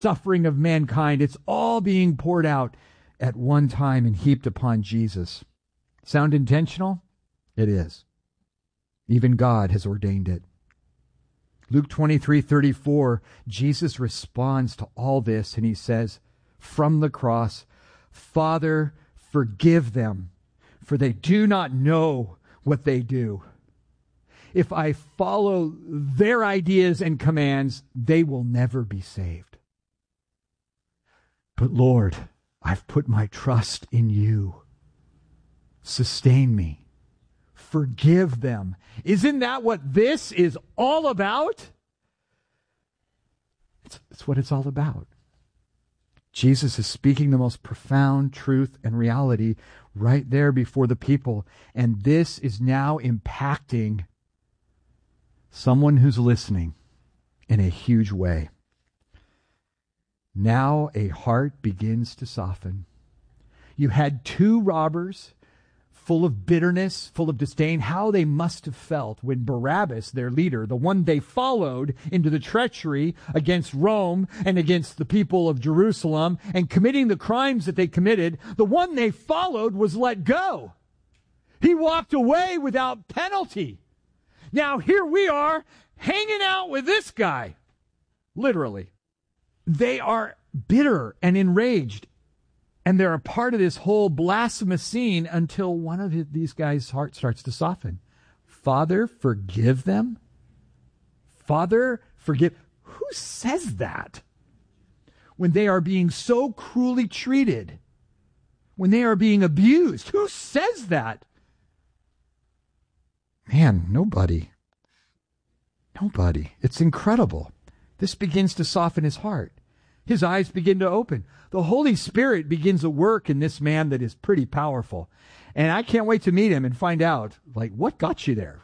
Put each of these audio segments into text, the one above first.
suffering of mankind. It's all being poured out at one time and heaped upon Jesus. Sound intentional? It is. Even God has ordained it. Luke 23:34, Jesus responds to all this and he says, from the cross, Father, forgive them, for they do not know what they do. If I follow their ideas and commands, they will never be saved. But Lord, I've put my trust in you. Sustain me. Forgive them. Isn't that what this is all about? It's what it's all about. Jesus is speaking the most profound truth and reality right there before the people. And this is now impacting someone who's listening in a huge way. Now a heart begins to soften. You had two robbers full of bitterness, full of disdain. How they must have felt when Barabbas, their leader, the one they followed into the treachery against Rome and against the people of Jerusalem and committing the crimes that they committed, the one they followed was let go. He walked away without penalty. Now here we are hanging out with this guy. Literally. They are bitter and enraged. And they're a part of this whole blasphemous scene until one of these guys' heart starts to soften. Father, forgive them. Father, forgive. Who says that? When they are being so cruelly treated. When they are being abused. Who says that? Man, nobody. Nobody. It's incredible. This begins to soften his heart. His eyes begin to open. The Holy Spirit begins to work in this man that is pretty powerful. And I can't wait to meet him and find out, like, what got you there?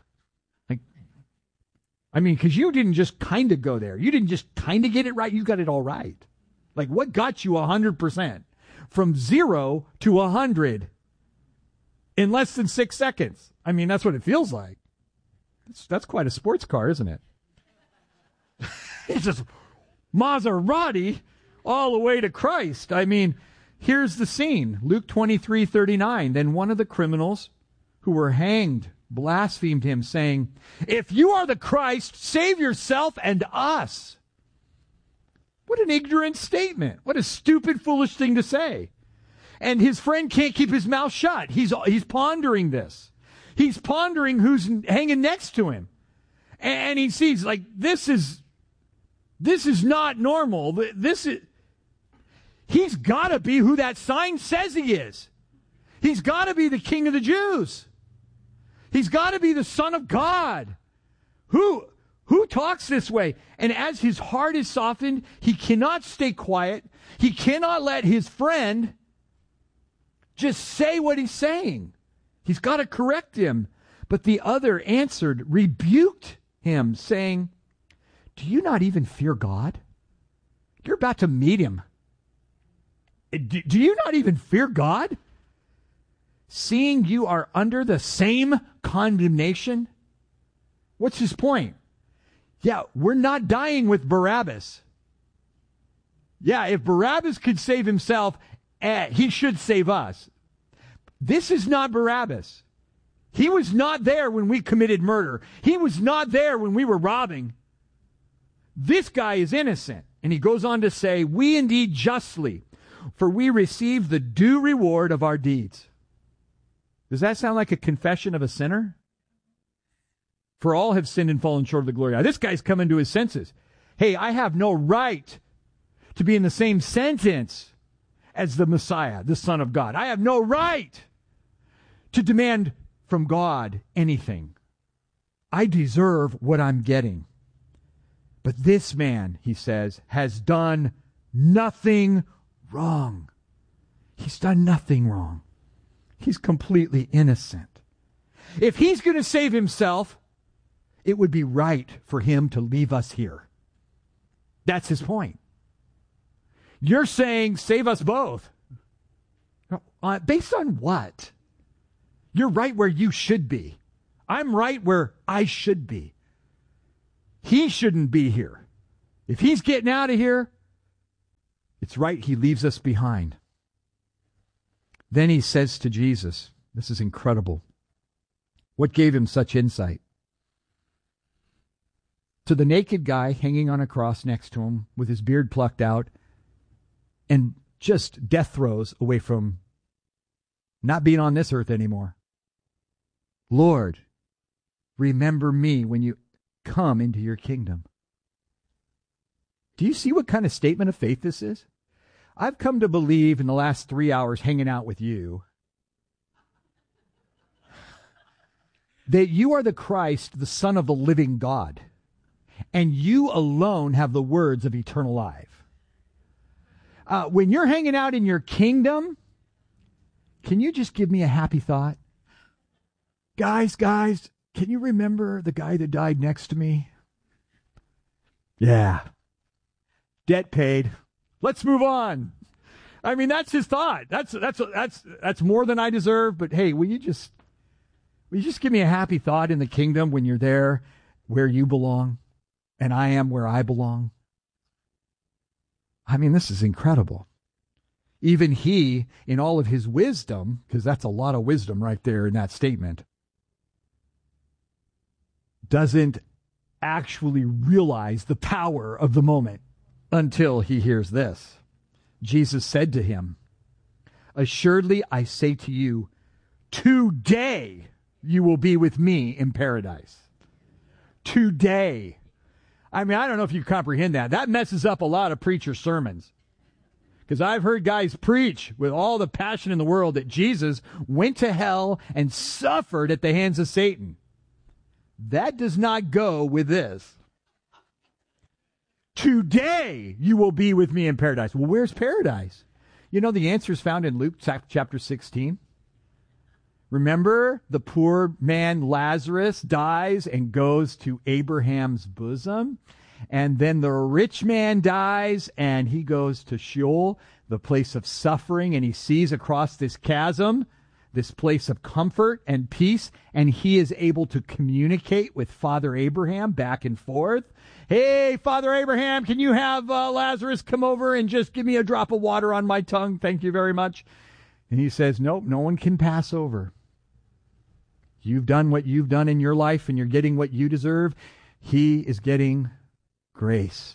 Because you didn't just kind of go there. You didn't just kind of get it right. You got it all right. Like, what got you 100%? From 0 to 100 in less than 6 seconds. That's what it feels like. That's quite a sports car, isn't it? It's just Maserati all the way to Christ. Here's the scene. Luke 23:39. Then one of the criminals who were hanged blasphemed him, saying, if you are the Christ, save yourself and us. What an ignorant statement. What a stupid, foolish thing to say. And his friend can't keep his mouth shut. He's pondering this. He's pondering who's hanging next to him. And he sees, this is not normal. He's got to be who that sign says he is. He's got to be the King of the Jews. He's got to be the Son of God. Who talks this way? And as his heart is softened, he cannot stay quiet. He cannot let his friend just say what he's saying. He's got to correct him. But the other answered, rebuked him, saying, do you not even fear God? You're about to meet him. Do you not even fear God? Seeing you are under the same condemnation? What's his point? Yeah, we're not dying with Barabbas. Yeah, if Barabbas could save himself, he should save us. This is not Barabbas. He was not there when we committed murder. He was not there when we were robbing. This guy is innocent. And he goes on to say, we indeed justly, for we receive the due reward of our deeds. Does that sound like a confession of a sinner? For all have sinned and fallen short of the glory of God. This guy's coming to his senses. Hey, I have no right to be in the same sentence as the Messiah, the Son of God. I have no right to demand from God anything. I deserve what I'm getting. But this man, he says, has done nothing wrong. He's done nothing wrong. He's completely innocent. If he's going to save himself, it would be right for him to leave us here. That's his point. You're saying save us both. Based on what? You're right where you should be. I'm right where I should be. He shouldn't be here. If he's getting out of here, It's right, he leaves us behind. Then he says to Jesus, this is incredible. What gave him such insight? To the naked guy hanging on a cross next to him with his beard plucked out and just death throes away from not being on this earth anymore. Lord, remember me when you come into your kingdom. Do you see what kind of statement of faith this is? I've come to believe in the last 3 hours hanging out with you that you are the Christ, the Son of the living God, and you alone have the words of eternal life. When you're hanging out in your kingdom, can you just give me a happy thought? Guys, can you remember the guy that died next to me? Yeah. Debt paid. Let's move on. I mean, that's his thought. That's more than I deserve, but hey, will you just give me a happy thought in the kingdom when you're there where you belong and I am where I belong? I mean, this is incredible. Even he, in all of his wisdom, because that's a lot of wisdom right there in that statement, doesn't actually realize the power of the moment until he hears this. Jesus said to him, "Assuredly, I say to you, today you will be with me in paradise." Today. I mean, I don't know if you comprehend that. That messes up a lot of preachers' sermons. Because I've heard guys preach with all the passion in the world that Jesus went to hell and suffered at the hands of Satan. That does not go with this. Today you will be with me in paradise. Well, where's paradise? You know, the answer is found in Luke chapter 16. Remember, the poor man Lazarus dies and goes to Abraham's bosom. And then the rich man dies and he goes to Sheol, the place of suffering, and he sees across this chasm this place of comfort and peace, and he is able to communicate with Father Abraham back and forth. Hey, Father Abraham, can you have Lazarus come over and just give me a drop of water on my tongue? Thank you very much. And he says, nope, no one can pass over. You've done what you've done in your life, and you're getting what you deserve. He is getting grace.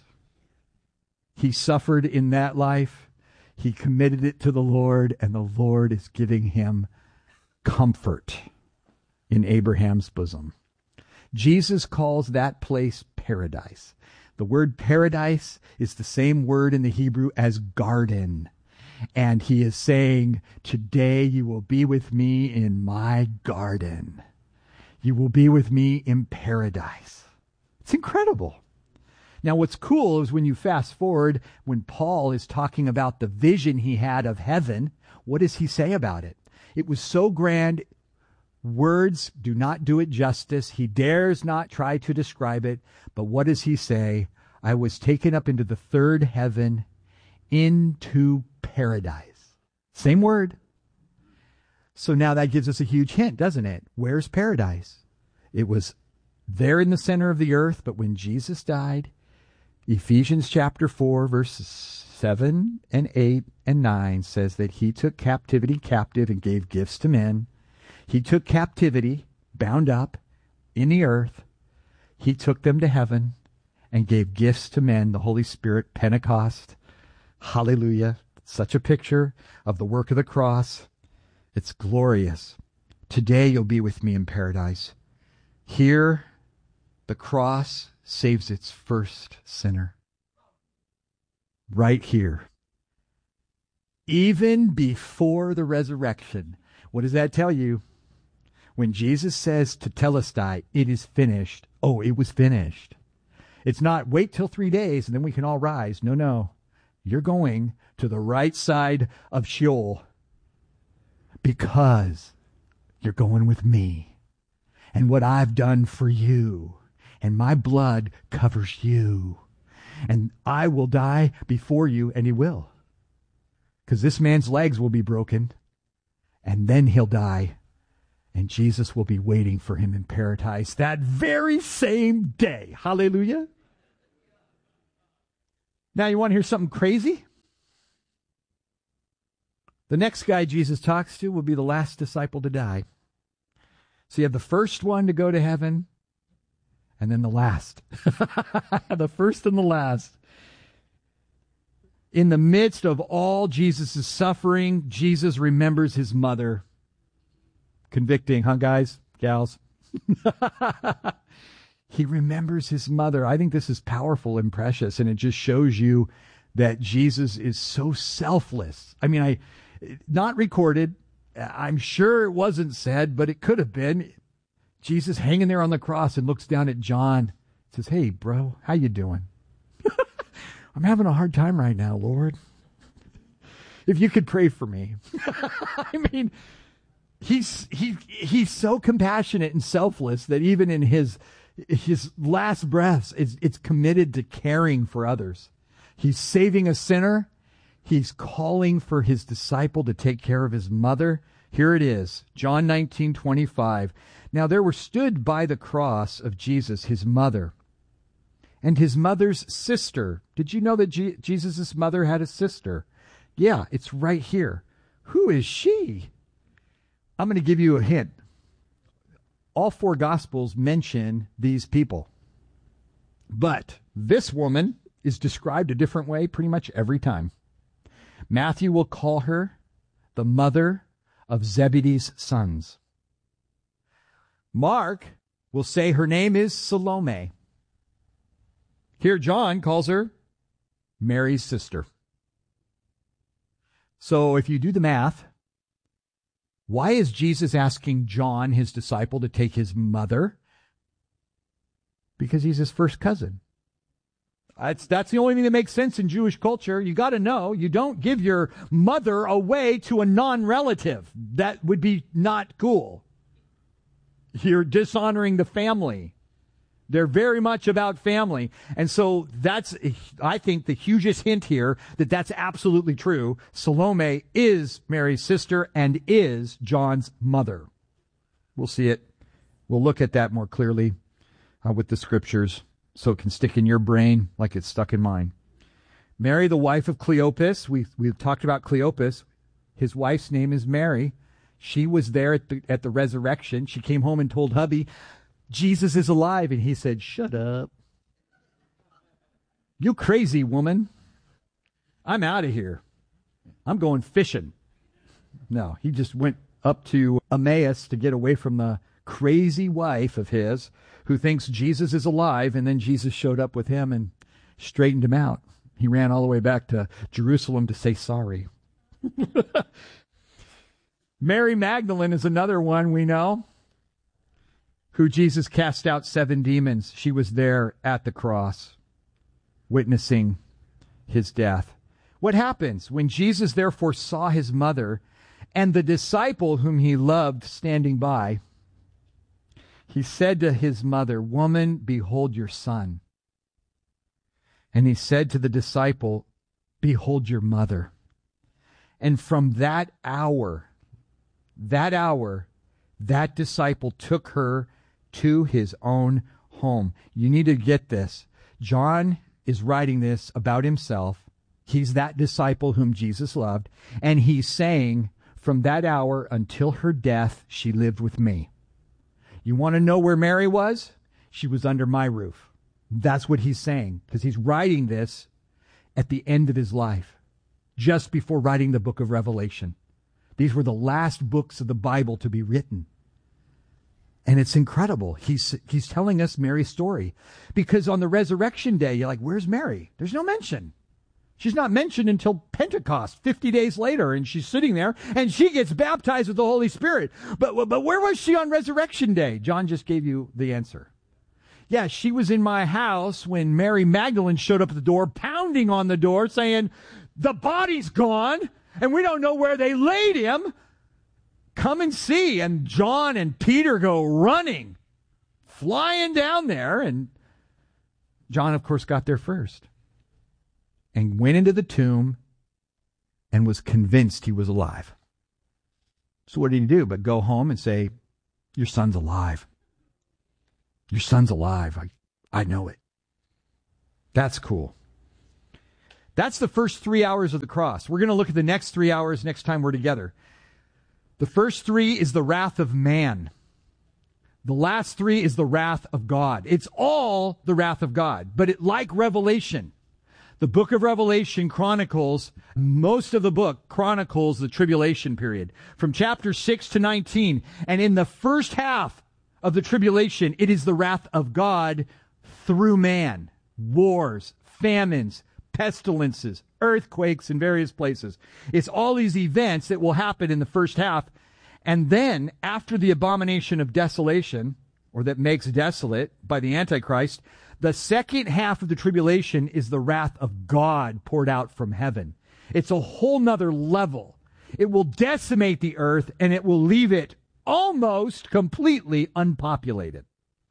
He suffered in that life. He committed it to the Lord, and the Lord is giving him comfort in Abraham's bosom. Jesus calls that place paradise. The word paradise is the same word in the Hebrew as garden. And he is saying, today you will be with me in my garden. You will be with me in paradise. It's incredible. Now, what's cool is when you fast forward, when Paul is talking about the vision he had of heaven, what does he say about it? It was so grand, words do not do it justice. He dares not try to describe it. But what does he say? I was taken up into the third heaven, into paradise. Same word. So now that gives us a huge hint, doesn't it? Where's paradise? It was there in the center of the earth, but when Jesus died, Ephesians chapter 4, verses 7 and 8 and 9 says that he took captivity captive and gave gifts to men. He took captivity bound up in the earth. He took them to heaven and gave gifts to men, the Holy Spirit, Pentecost. Hallelujah. Such a picture of the work of the cross. It's glorious. Today you'll be with me in paradise. Here, the cross saves its first sinner. Right here. Even before the resurrection. What does that tell you? When Jesus says to Telestai, it is finished. Oh, it was finished. It's not wait till 3 days and then we can all rise. No. You're going to the right side of Sheol because you're going with me and what I've done for you. And my blood covers you. And I will die before you, and he will. Because this man's legs will be broken, and then he'll die. And Jesus will be waiting for him in paradise that very same day. Hallelujah. Now you want to hear something crazy? The next guy Jesus talks to will be the last disciple to die. So you have the first one to go to heaven, and then the last. The first and the last. In the midst of all Jesus' suffering, Jesus remembers his mother. Convicting, huh, guys, gals? He remembers his mother. I think this is powerful and precious, and it just shows you that Jesus is so selfless. I mean, not recorded. I'm sure it wasn't said, but it could have been. Jesus hanging there on the cross and looks down at John, says, "Hey, bro, how you doing?" "I'm having a hard time right now, Lord. If you could pray for me." I mean, he's so compassionate and selfless that even in his last breaths, it's committed to caring for others. He's saving a sinner. He's calling for his disciple to take care of his mother. Here it is, John 19:25. "Now there were stood by the cross of Jesus his mother and his mother's sister." Did you know that Jesus' mother had a sister? Yeah, it's right here. Who is she? I'm going to give you a hint. All four Gospels mention these people. But this woman is described a different way pretty much every time. Matthew will call her the mother of Zebedee's sons. Mark will say her name is Salome. Here John calls her Mary's sister. So if you do the math, why is Jesus asking John, his disciple, to take his mother? Because he's his first cousin. That's the only thing that makes sense in Jewish culture. You got to know, you don't give your mother away to a non-relative. That would be not cool. You're dishonoring the family. They're very much about family. And so that's, I think, the hugest hint here that that's absolutely true. Salome is Mary's sister and is John's mother. We'll see it. We'll look at that more clearly with the scriptures so it can stick in your brain like it's stuck in mine. Mary, the wife of Cleopas. We've talked about Cleopas. His wife's name is Mary. She was there at the resurrection. She came home and told hubby, "Jesus is alive." And he said, "Shut up. You crazy woman. I'm out of here. I'm going fishing." No, he just went up to Emmaus to get away from the crazy wife of his who thinks Jesus is alive. And then Jesus showed up with him and straightened him out. He ran all the way back to Jerusalem to say sorry. Mary Magdalene is another one we know, who Jesus cast out 7 demons. She was there at the cross, witnessing his death. What happens when Jesus therefore saw his mother and the disciple whom he loved standing by? He said to his mother, "Woman, behold your son." And he said to the disciple, "Behold your mother." And from that hour, that disciple took her to his own home. You need to get this. John is writing this about himself. He's that disciple whom Jesus loved. And he's saying, from that hour until her death, she lived with me. You want to know where Mary was? She was under my roof. That's what he's saying, because he's writing this at the end of his life, just before writing the book of Revelation. These were the last books of the Bible to be written. And it's incredible. He's telling us Mary's story. Because on the resurrection day, you're like, where's Mary? There's no mention. She's not mentioned until Pentecost, 50 days later, and she's sitting there, and she gets baptized with the Holy Spirit. But where was she on resurrection day? John just gave you the answer. Yeah, she was in my house when Mary Magdalene showed up at the door, pounding on the door, saying, "The body's gone, and we don't know where they laid him. Come and see." And John and Peter go running, flying down there. And John, of course, got there first and went into the tomb and was convinced he was alive. So what did he do but go home and say, "Your son's alive. Your son's alive. I know it." That's cool. That's the first 3 hours of the cross. We're going to look at the next 3 hours next time we're together. The first 3 is the wrath of man. The last 3 is the wrath of God. It's all the wrath of God. But like Revelation, the book of Revelation chronicles, most of the book chronicles the tribulation period from chapter 6 to 19. And in the first half of the tribulation, it is the wrath of God through man. Wars, famines, pestilences, earthquakes in various places. It's all these events that will happen in the first half. And then after the abomination of desolation, or that makes desolate by the Antichrist, the second half of the tribulation is the wrath of God poured out from heaven. It's a whole nother level. It will decimate the earth and it will leave it almost completely unpopulated.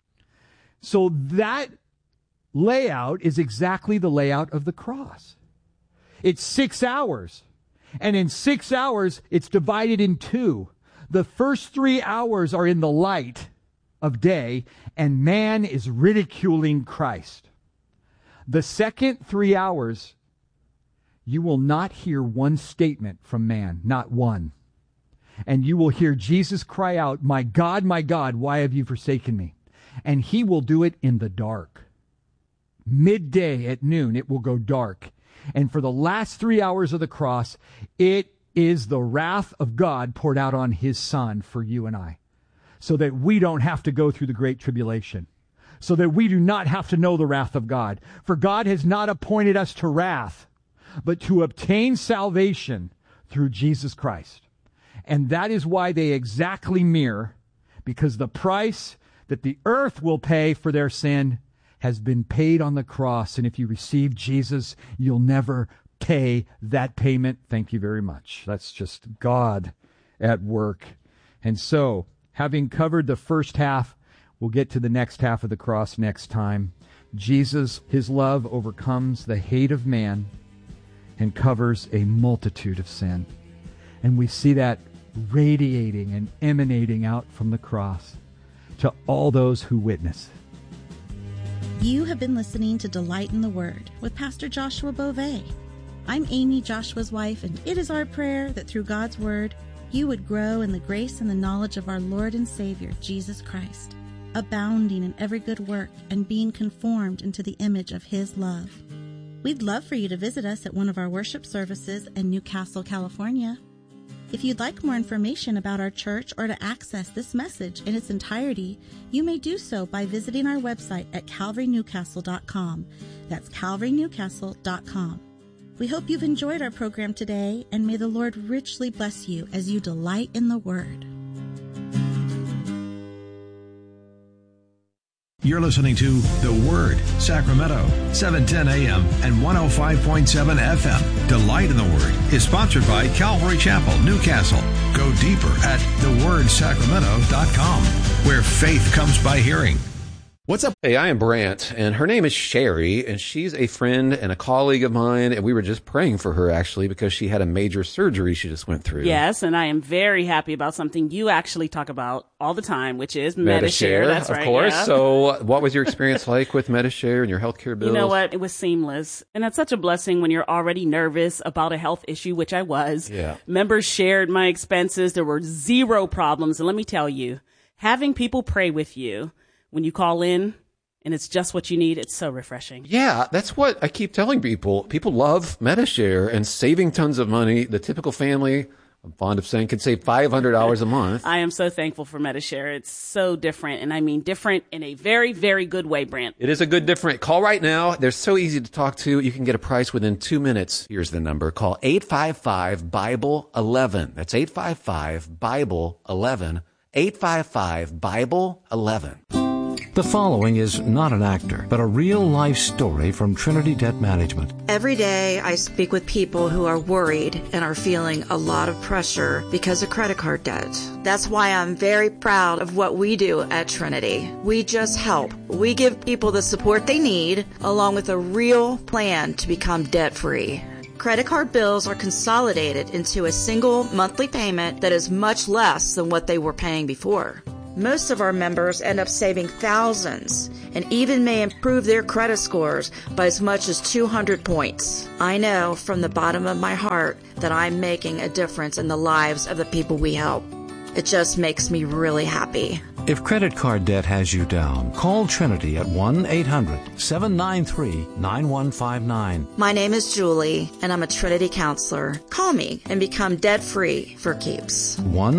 So that layout is exactly the layout of the cross. It's 6 hours. And in 6 hours, it's divided in 2. The first 3 hours are in the light of day, and man is ridiculing Christ. The second 3 hours, you will not hear one statement from man, not one. And you will hear Jesus cry out, my God, why have you forsaken me? And he will do it in the dark. Midday at noon, it will go dark. And for the last 3 hours of the cross, it is the wrath of God poured out on his Son for you and I, so that we don't have to go through the great tribulation, so that we do not have to know the wrath of God. For God has not appointed us to wrath, but to obtain salvation through Jesus Christ. And that is why they exactly mirror, because the price that the earth will pay for their sin has been paid on the cross. And if you receive Jesus, you'll never pay that payment. Thank you very much. That's just God at work. And so, having covered the first half, we'll get to the next half of the cross next time. Jesus, his love overcomes the hate of man and covers a multitude of sin. And we see that radiating and emanating out from the cross to all those who witness. You have been listening to Delight in the Word with Pastor Joshua Beauvais. I'm Amy, Joshua's wife, and it is our prayer that through God's Word, you would grow in the grace and the knowledge of our Lord and Savior, Jesus Christ, abounding in every good work and being conformed into the image of His love. We'd love for you to visit us at one of our worship services in Newcastle, California. If you'd like more information about our church or to access this message in its entirety, you may do so by visiting our website at calvarynewcastle.com. That's calvarynewcastle.com. We hope you've enjoyed our program today, and may the Lord richly bless you as you delight in the Word. You're listening to The Word, Sacramento, 710 AM and 105.7 FM. Delight in the Word is sponsored by Calvary Chapel, Newcastle. Go deeper at thewordsacramento.com, where faith comes by hearing. What's up? Hey, I am Brant, and her name is Sherry, and she's a friend and a colleague of mine, and we were just praying for her, actually, because she had a major surgery she just went through. Yes, and I am very happy about something you actually talk about all the time, which is Medi-Share. That's right, of course. Yeah. So what was your experience like with Medi-Share and your healthcare bills? You know what? It was seamless, and that's such a blessing when you're already nervous about a health issue, which I was. Yeah. Members shared my expenses. There were zero problems, and let me tell you, having people pray with you when you call in, and it's just what you need, it's so refreshing. Yeah, that's what I keep telling people. People love Medi-Share and saving tons of money. The typical family, I'm fond of saying, could save $500 a month. I am so thankful for Medi-Share. It's so different, and I mean different in a very, very good way, Brant. It is a good different. Call right now. They're so easy to talk to. You can get a price within 2 minutes. Here's the number. Call 855-BIBLE-11. That's 855-BIBLE-11. 855-BIBLE-11. The following is not an actor, but a real-life story from Trinity Debt Management. Every day I speak with people who are worried and are feeling a lot of pressure because of credit card debt. That's why I'm very proud of what we do at Trinity. We just help. We give people the support they need, along with a real plan to become debt-free. Credit card bills are consolidated into a single monthly payment that is much less than what they were paying before. Most of our members end up saving thousands and even may improve their credit scores by as much as 200 points. I know from the bottom of my heart that I'm making a difference in the lives of the people we help. It just makes me really happy. If credit card debt has you down, call Trinity at 1-800-793-9159. My name is Julie, and I'm a Trinity counselor. Call me and become debt-free for keeps.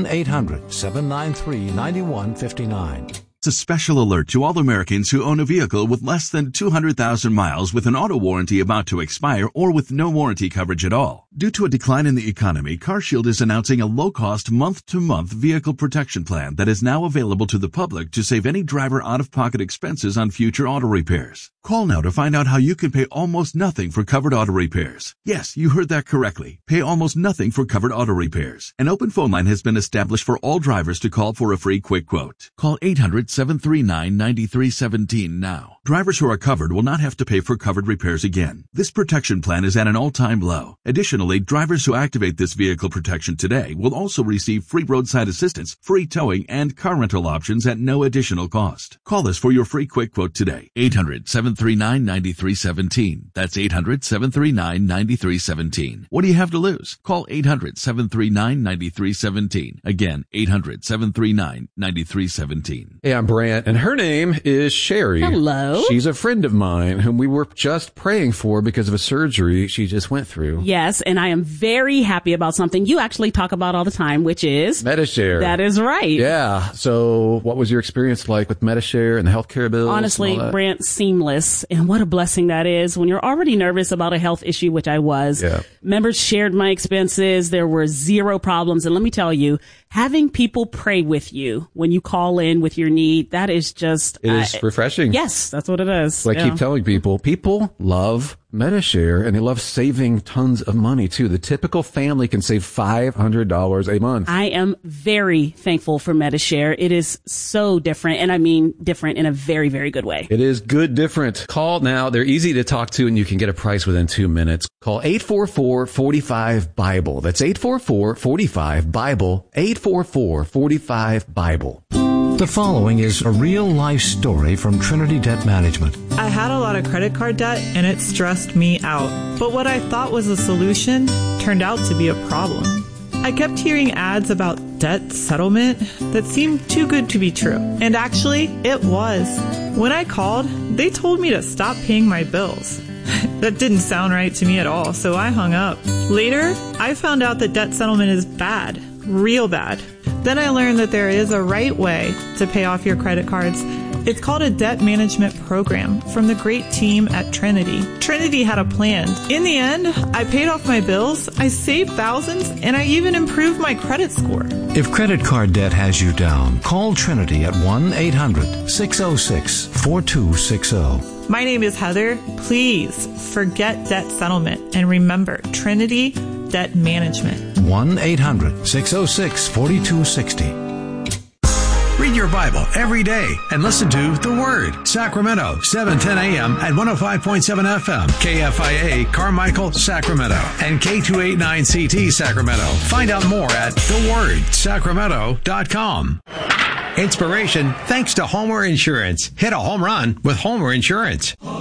1-800-793-9159. It's a special alert to all Americans who own a vehicle with less than 200,000 miles with an auto warranty about to expire or with no warranty coverage at all. Due to a decline in the economy, CarShield is announcing a low-cost month-to-month vehicle protection plan that is now available to the public to save any driver out-of-pocket expenses on future auto repairs. Call now to find out how you can pay almost nothing for covered auto repairs. Yes, you heard that correctly. Pay almost nothing for covered auto repairs. An open phone line has been established for all drivers to call for a free quick quote. Call 800-739-9317 now. Drivers who are covered will not have to pay for covered repairs again. This protection plan is at an all-time low. Additionally, drivers who activate this vehicle protection today will also receive free roadside assistance, free towing, and car rental options at no additional cost. Call us for your free quick quote today. 800-739-9317. That's 800-739-9317. What do you have to lose? Call 800-739-9317. Again, 800-739-9317. Hey, I'm Brant, and her name is Sherry. Hello. She's a friend of mine whom we were just praying for because of a surgery she just went through. Yes, and I am very happy about something you actually talk about all the time, which is Medi-Share. That is right. Yeah. So what was your experience like with Medi-Share and the healthcare bills? Honestly, Brant, seamless. And what a blessing that is when you're already nervous about a health issue, which I was. Yeah. Members shared my expenses. There were zero problems. And let me tell you, having people pray with you when you call in with your need, that is just... It is refreshing. Yes, that's what it is. So I keep telling people love Medi-Share, and they love saving tons of money, too. The typical family can save $500 a month. I am very thankful for Medi-Share. It is so different, and I mean different in a very, very good way. It is good different. Call now. They're easy to talk to, and you can get a price within 2 minutes. Call 844-45-BIBLE. That's 844-45-BIBLE. 844-45-BIBLE. The following is a real-life story from Trinity Debt Management. I had a lot of credit card debt, and it stressed me out. But what I thought was a solution turned out to be a problem. I kept hearing ads about debt settlement that seemed too good to be true. And actually, it was. When I called, they told me to stop paying my bills. That didn't sound right to me at all, so I hung up. Later, I found out that debt settlement is bad, real bad. Then I learned that there is a right way to pay off your credit cards. It's called a debt management program from the great team at Trinity. Trinity had a plan. In the end, I paid off my bills, I saved thousands, and I even improved my credit score. If credit card debt has you down, call Trinity at 1-800-606-4260. My name is Heather. Please forget debt settlement and remember Trinity Debt Management. 1-800-606-4260. Read your Bible every day and listen to The Word. Sacramento, 710 a.m. at 105.7 FM. KFIA, Carmichael, Sacramento. And K289CT, Sacramento. Find out more at thewordsacramento.com. Inspiration thanks to Homer Insurance. Hit a home run with Homer Insurance.